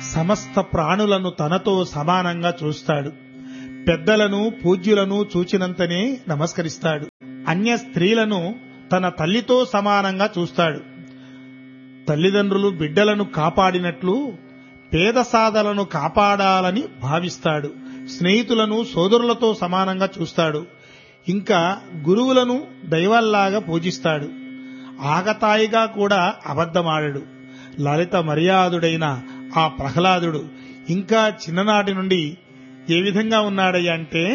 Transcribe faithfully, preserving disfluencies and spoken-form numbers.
సమస్త ప్రాణులను తనతో సమానంగా చూస్తాడు. పెద్దలను పూజ్యులను చూచినంతనే నమస్కరిస్తాడు. అన్య స్త్రీలను తన తల్లితో సమానంగా చూస్తాడు. తల్లిదండ్రులు బిడ్డలను కాపాడినట్లు పేద సాధలను కాపాడాలని భావిస్తాడు. స్నేహితులను సోదరులతో సమానంగా చూస్తాడు. ఇంకా గురువులను దైవాల్లాగా పూజిస్తాడు. ఆగతాయిగా కూడా అబద్ధమాడడు. లలిత మర్యాదుడైన ఆ ప్రహ్లాదుడు ఇంకా చిన్ననాటి నుండి ఏ విధంగా ఉన్నాడయ్య అంటే